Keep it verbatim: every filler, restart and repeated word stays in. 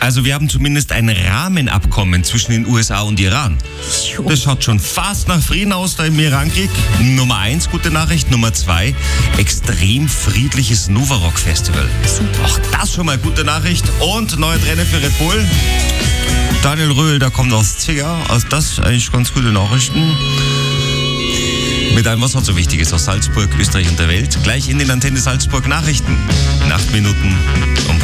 Also wir haben zumindest ein Rahmenabkommen zwischen den U S A und Iran. Das schaut schon fast nach Frieden aus da im Irankrieg. Nummer eins, gute Nachricht. Nummer zwei, extrem friedliches Novarock Festival. Auch das schon mal gute Nachricht. Und neue Trainer für Red Bull. Daniel Röhl, der kommt aus Zwickau. Also das eigentlich ganz gute Nachrichten. Mit allem, was halt so wichtig ist aus Salzburg, Österreich und der Welt. Gleich in den Antenne Salzburg Nachrichten. In acht Minuten um